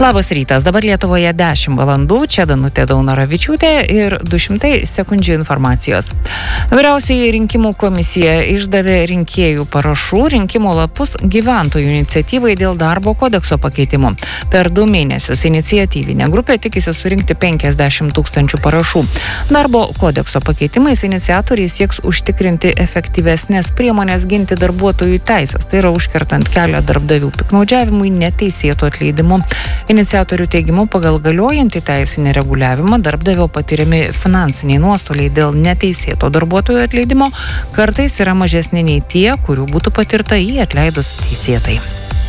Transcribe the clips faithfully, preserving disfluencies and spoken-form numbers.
Labas rytas, dabar Lietuvoje dešimt valandų, čia Danutė Daunoravičiūtė ir du šimtai sekundžių informacijos. Vyriausioji rinkimų komisija išdavė rinkėjų parašų rinkimų lapus gyventojų iniciatyvai dėl darbo kodekso pakeitimų. Per du mėnesius iniciatyvinė grupė tikisi surinkti penkiasdešimt tūkstančių parašų. Darbo kodekso pakeitimais iniciatoriai sieks užtikrinti efektyvesnės priemonės ginti darbuotojų teisės, tai yra užkertant kelią darbdavių piknaudžiavimui, neteisėtų atleidimų. Iniciatorių teigimu, pagal galiojantį teisinį reguliavimą darbdavio patiriami finansiniai nuostoliai dėl neteisėto darbuotojų atleidimo kartais yra mažesni nei tie, kurių būtų patirta jį atleidus teisėtai.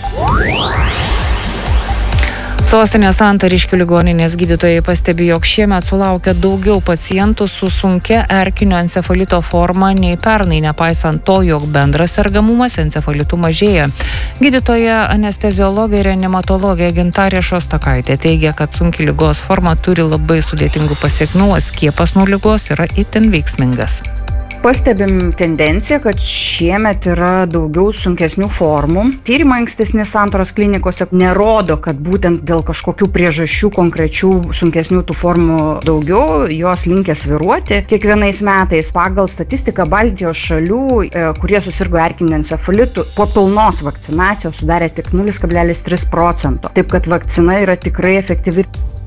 Sostinės Santariškių ligoninės gydytojai pastebi, jog šiemet sulaukia daugiau pacientų su sunkia erkinio encefalito forma nei pernai, nepaisant to, jog bendras sergamumas encefalitu mažėja. Gydytoja anesteziologė ir reanimatologė Gintarė Šostakaitė teigia, kad sunki ligos forma turi labai sudėtingų pasekmių, o skiepas nuo ligos yra itin veiksmingas. Pastebim tendenciją, kad šiemet yra daugiau sunkesnių formų. Tyrimai ankstesni Santaros klinikose nerodo, kad būtent dėl kažkokių priežasčių konkrečių sunkesnių tų formų daugiau, jos linkę svyruoti. Kiekvienais metais pagal statistiką Baltijos šalių, kurie susirgo erkiniu encefalitu, po pilnos vakcinacijos sudarė tik nulis kablelis tris procento. Taip kad vakcina yra tikrai efektyvi.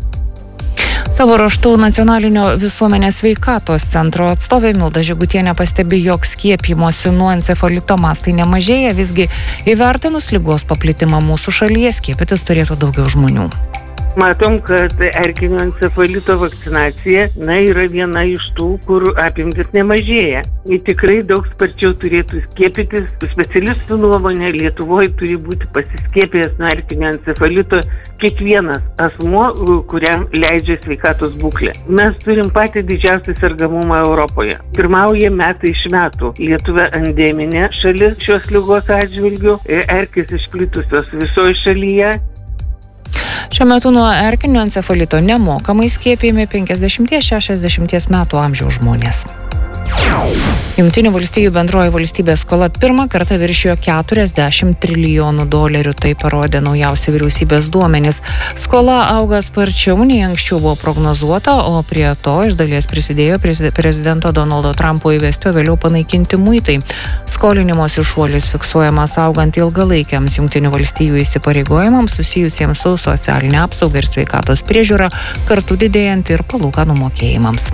Savo ruožtu Nacionalinio visuomenės sveikatos centro atstovė Milda Žigutienė pastebi, jog skiepymosi nuo encefalito mastai nemažėja, visgi įvertinus ligos paplitimą mūsų šalyje skiepytis turėtų daugiau žmonių. Matom, kad erkinio encefalito vakcinacija na, yra viena iš tų, kur apimtis nemažėja. Ir tikrai daug sparčiau turėtų skiepytis. Specialistų nuomonė, Lietuvoje turi būti pasiskiepėjęs nuo erkinio encefalito kiekvienas asmuo, kuriam leidžia sveikatos būklė. Mes turim patį didžiausią sergamumą Europoje. Pirmauja metai iš metų. Lietuva endeminė šalis šios ligos atžvilgių, erkės išplitusios visoje šalyje. Šiuo metu nuo erkinio encefalito nemokamai skiepijami penkiasdešimt šešiasdešimt metų amžiaus žmonės. Jungtinių valstijų bendroji valstybės skola pirmą kartą viršijo keturiasdešimt trilijonų dolerių, tai parodė naujausi vyriausybės duomenys. Skola auga sparčiau nei anksčiau buvo prognozuota, o prie to iš dalies prisidėjo prezidento Donaldo Trumpo įvesti, o vėliau panaikinti muitai. Skolinimosi šuolis fiksuojamas augant ilgalaikiams Jungtinių valstijų įsipareigojimams susijusiems su socialinė apsauga ir sveikatos priežiūra, kartu didėjant ir palūkanų mokėjimams.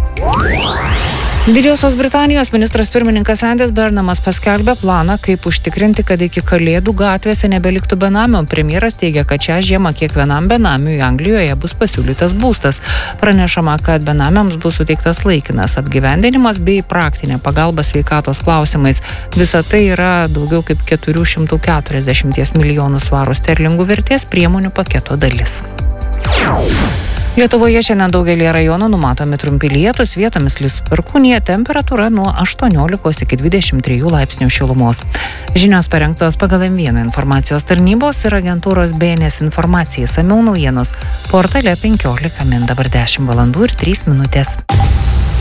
Didžiosios Britanijos ministras pirmininkas Andis Bernamas paskelbė planą, kaip užtikrinti, kad iki Kalėdų gatvėse nebeliktų benamių. Premjeras teigia, kad šią žiemą kiekvienam benamiui Anglijoje bus pasiūlytas būstas. Pranešama, kad benamiams bus suteiktas laikinas apgyvendinimas bei praktinė pagalba sveikatos klausimais. Visa tai yra daugiau kaip keturi šimtai keturiasdešimt milijonų svarų sterlingų vertės priemonių paketo dalis. Lietuvoje šiandien daugelį rajonų numatomi trumpi lietūs, vietomis lis perkūnija, temperatūra nuo aštuoniolikos iki dvidešimt trijų laipsnių šilumos. Žinios parengtos pagal M vieną informacijos tarnybos ir agentūros B N S informacijai, išsamiau naujienos portale penkiolika min, dabar dešimt valandų ir trys minutės.